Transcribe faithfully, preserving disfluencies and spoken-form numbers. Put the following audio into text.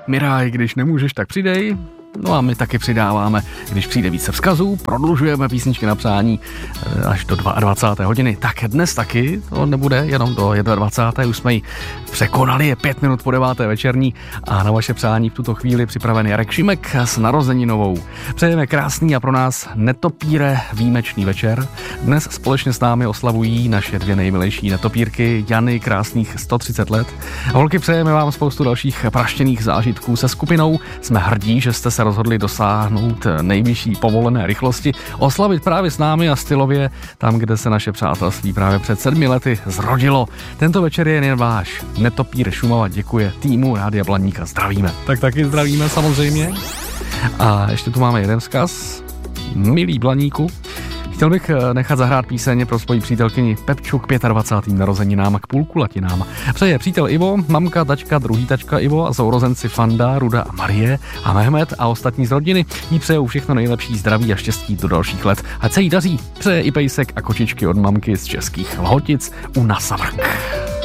Miraj, když nemůžeš, tak přidej. No a my taky přidáváme, když přijde více vzkazů, prodlužujeme písničky na přání až do dvacáté druhé hodiny. Tak dnes taky, to nebude jenom do dvacáté druhé Už jsme ji překonali, je pět minut po deváté večerní a na vaše přání v tuto chvíli připraven Jarek Šimek s narozeninovou. Přejeme krásný a pro nás netopíre výjimečný večer. Dnes společně s námi oslavují naše dvě nejmilejší netopírky Jany krásných sto třicet let. Holky, přejeme vám spoustu dalších praštěných zážitků se skupinou. Jsme hrdí, že jste se rozhodli dosáhnout nejvyšší povolené rychlosti, oslavit právě s námi a stylově tam, kde se naše přátelství právě před sedmi lety zrodilo. Tento večer je jen váš. Netopír Šumava děkuje týmu Rádia Blaníka. Zdravíme. Tak taky zdravíme samozřejmě. A ještě tu máme jeden vzkaz. Milý Blaníku, chtěl bych nechat zahrát píseň pro svoji přítelkyni Pepču k dvacátým pátým narozeninám a k půlkulatinám. Přeje přítel Ivo, mamka, tačka, druhý tačka Ivo a sourozenci Fanda, Ruda a Marie a Mehmet a ostatní z rodiny. Jí přejou všechno nejlepší, zdraví a štěstí do dalších let. Ať se jí daří. Přeje i pejsek a kočičky od mamky z českých Lhotic u Nasavrk.